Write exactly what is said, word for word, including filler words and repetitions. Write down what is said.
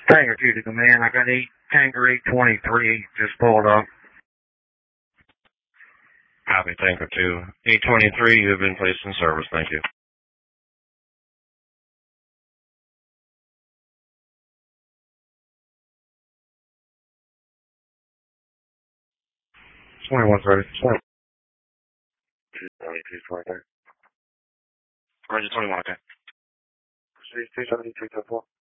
Tanker two to command. I got eight, Tanker eight twenty-three just pulled up. Copy, Tanker two. eight twenty-three, you have been placed in service. Thank you. twenty-one thirty. two twenty-two, twenty-three. Roger, twenty-one, okay. two seventy-two, ten four.